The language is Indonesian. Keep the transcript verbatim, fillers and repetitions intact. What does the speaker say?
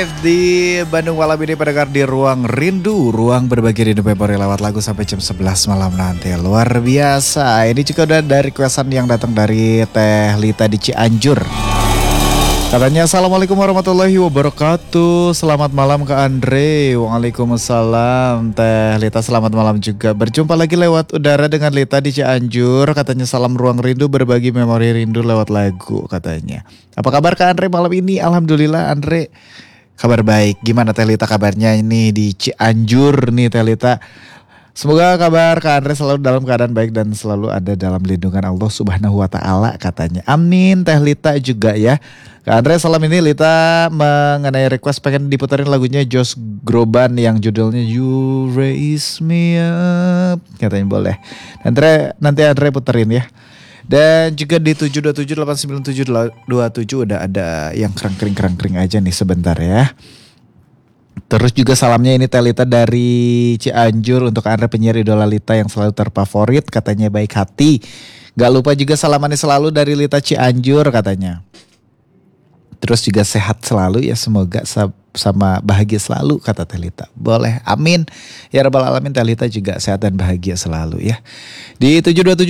Di Bandung malam ini pendengar di Ruang Rindu, ruang berbagi rindu memori lewat lagu sampai jam sebelas malam nanti. Luar biasa. Ini juga udah dari requestan yang datang dari Teh Lita di Cianjur. Katanya Assalamualaikum warahmatullahi wabarakatuh. Selamat malam Kak Andre. Waalaikumsalam Teh Lita, selamat malam juga. Berjumpa lagi lewat udara dengan Lita di Cianjur. Katanya salam Ruang Rindu berbagi memori rindu lewat lagu katanya. Apa kabar Kak Andre malam ini? Alhamdulillah Andre kabar baik. Gimana Teh Lita kabarnya ini di Cianjur nih Teh Lita? Semoga kabar Kak Andre selalu dalam keadaan baik dan selalu ada dalam lindungan Allah Subhanahu wa taala katanya. Amin Teh Lita juga ya. Kak Andre salam ini Lita mengenai request pengen diputerin lagunya Josh Groban yang judulnya You Raise Me Up. Katanya boleh. Nanti nanti Andre puterin ya. Dan juga di tujuh dua tujuh delapan sembilan tujuh dua tujuh udah ada yang kerang-kering-kerang-kering aja nih sebentar ya. Terus juga salamnya ini Teh Lita dari Cianjur untuk Anda penyiar idola Lita yang selalu terfavorit, katanya baik hati. Gak lupa juga salamannya selalu dari Lita Cianjur katanya. Terus juga sehat selalu ya, semoga sama bahagia selalu kata Teh Lita. Boleh, amin. Ya Rabbal Alamin, Teh Lita juga sehat dan bahagia selalu ya. Di tujuh dua tujuh